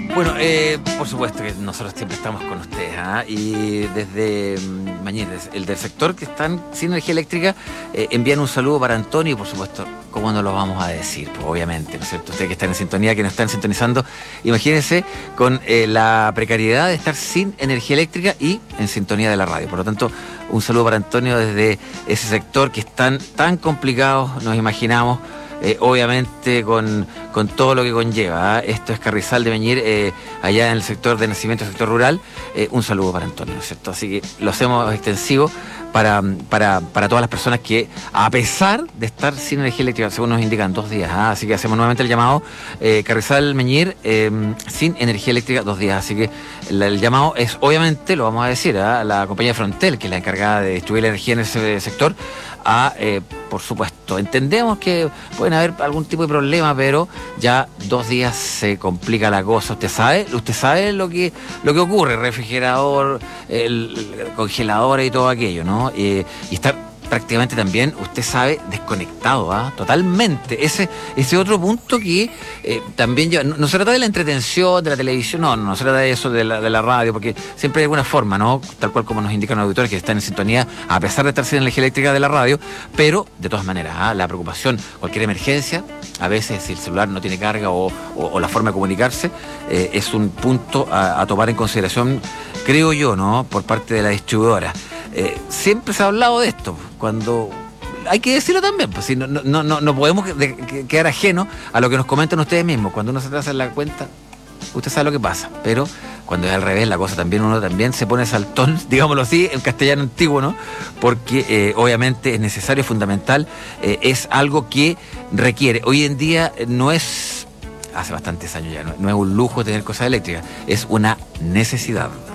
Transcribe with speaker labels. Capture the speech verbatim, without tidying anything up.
Speaker 1: Bueno, eh, por supuesto que nosotros siempre estamos con ustedes, ¿eh? Y desde mm, Mañana, el del sector que están sin energía eléctrica, eh, envían un saludo para Antonio y por supuesto, ¿cómo no lo vamos a decir? Pues obviamente, ¿no es cierto? Ustedes que están en sintonía, que nos están sintonizando, imagínense con eh, la precariedad de estar sin energía eléctrica y en sintonía de la radio. Por lo tanto, un saludo para Antonio desde ese sector que están tan complicados, nos imaginamos. Eh, obviamente con, con todo lo que conlleva, ¿eh? Esto es Carrizal de Meñir, eh, allá en el sector de nacimiento, sector rural. Eh, un saludo para Antonio, ¿no es cierto? Así que lo hacemos extensivo para, para, para todas las personas que, a pesar de estar sin energía eléctrica, según nos indican, dos días, ¿eh? Así que hacemos nuevamente el llamado, eh, Carrizal Meñir, eh, sin energía eléctrica, dos días. Así que el, el llamado es, obviamente, lo vamos a decir, ¿eh? A la compañía Frontel, que es la encargada de distribuir la energía en ese sector, a, eh, por supuesto, entendemos que pueden haber algún tipo de problema, pero ya dos días se complica la cosa. Usted sabe, usted sabe lo que lo que ocurre, refrigerador, el, el congelador y todo aquello, ¿no? Eh, y estar prácticamente también, usted sabe, desconectado, ¿ah? Totalmente. Ese, ese otro punto que eh, también ya, no, no se trata de la entretención, de la televisión, no, no, no se trata de eso, de la, de la radio, porque siempre hay alguna forma, ¿no? Tal cual como nos indican los auditores que están en sintonía, a pesar de estar sin energía eléctrica de la radio, pero de todas maneras, ¿ah? La preocupación, cualquier emergencia, a veces si el celular no tiene carga o, o, o la forma de comunicarse, eh, es un punto a, a tomar en consideración, creo yo, ¿no? Por parte de la distribuidora. Eh, siempre se ha hablado de esto, cuando hay que decirlo también, pues si no, no, no, no podemos de, de, quedar ajenos a lo que nos comentan ustedes mismos. Cuando uno se atrasa en la cuenta, usted sabe lo que pasa, pero cuando es al revés la cosa también, uno también se pone saltón, digámoslo así, en castellano antiguo, ¿no? Porque eh, obviamente es necesario, fundamental, eh, es algo que requiere. Hoy en día no es, hace bastantes años ya, no, no es un lujo tener cosas eléctricas, es una necesidad.